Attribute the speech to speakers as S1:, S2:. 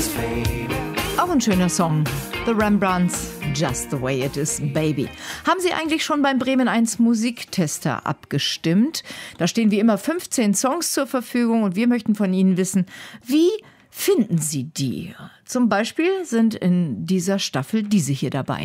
S1: Auch ein schöner Song. The Rembrandts, Just the Way It Is, Baby. Haben Sie eigentlich schon beim Bremen 1 Musiktester abgestimmt? Da stehen wie immer 15 Songs zur Verfügung und wir möchten von Ihnen wissen, wie finden Sie die? Zum Beispiel sind in dieser Staffel diese hier dabei.